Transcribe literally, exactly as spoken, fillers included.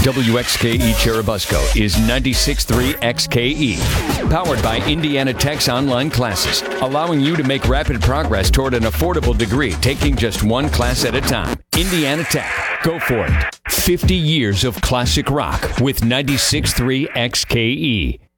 W X K E Churubusco is ninety-six point three X K E. Powered by Indiana Tech's online classes, allowing you to make rapid progress toward an affordable degree, taking just one class at a time. Indiana Tech. Go for it. fifty years of classic rock with ninety-six point three X K E.